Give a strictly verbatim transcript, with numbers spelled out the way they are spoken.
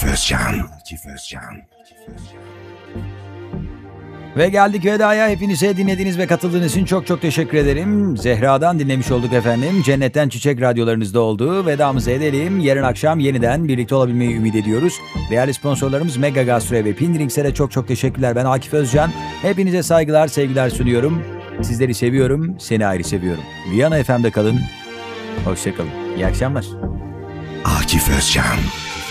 Akif Özcan. Akif Özcan. Ve geldik vedaya. Hepinize dinlediğiniz ve katıldığınız için çok çok teşekkür ederim. Zehra'dan dinlemiş olduk efendim. Cennetten Çiçek radyolarınızda olduğu vedamızı edelim. Yarın akşam yeniden birlikte olabilmeyi ümit ediyoruz. Değerli sponsorlarımız Mega Gastro ve Pinrings'e de çok çok teşekkürler. Ben Akif Özcan. Hepinize saygılar, sevgiler sunuyorum. Sizleri seviyorum, seni ayrı seviyorum. Viyana F M'de kalın. Hoşçakalın. İyi akşamlar. Akif Özcan.